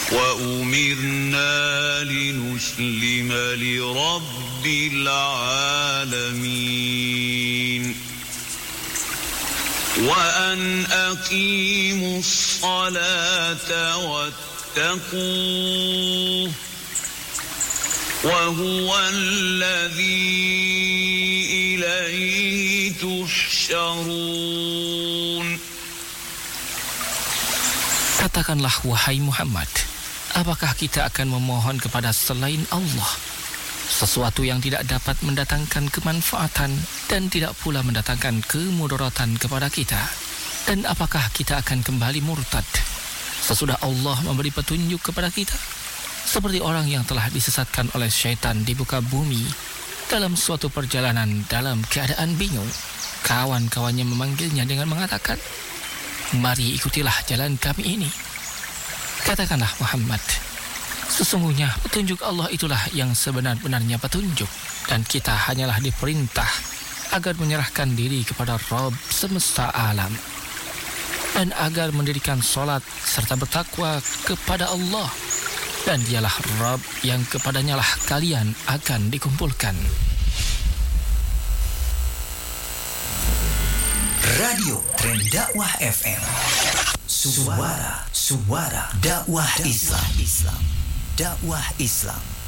وأمرنا لنسلم لرب العالمين وأن أقيموا الصلاة واتقوه وهو الذي إليه تحشرون. Katakanlah wahai Muhammad, apakah kita akan memohon kepada selain Allah sesuatu yang tidak dapat mendatangkan kemanfaatan dan tidak pula mendatangkan kemudaratan kepada kita? Dan apakah kita akan kembali murtad sesudah Allah memberi petunjuk kepada kita? Seperti orang yang telah disesatkan oleh syaitan di muka bumi dalam suatu perjalanan dalam keadaan bingung. Kawan-kawannya memanggilnya dengan mengatakan, "Mari ikutilah jalan kami ini." Katakanlah Muhammad, sesungguhnya petunjuk Allah itulah yang sebenar-benarnya petunjuk, dan kita hanyalah diperintah agar menyerahkan diri kepada Rabb semesta alam dan agar mendirikan solat serta bertakwa kepada Allah, dan dialah Rabb yang kepadanya lah kalian akan dikumpulkan. Radio Tren Dakwah FM, suara dakwah Islam. Dakwah Islam.